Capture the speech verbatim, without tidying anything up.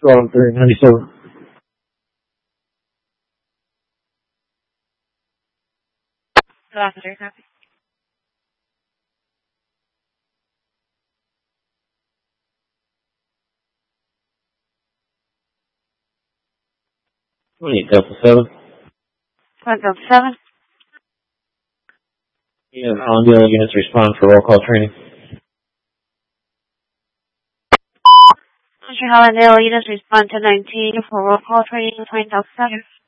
twelve three ninety-seven. Officer, copy. twenty-eight Delta seven. One Delta seven. You have Allendale units respond for roll call training. Mister Hollandale, units respond to nineteen for roll call training, twenty Delta seven.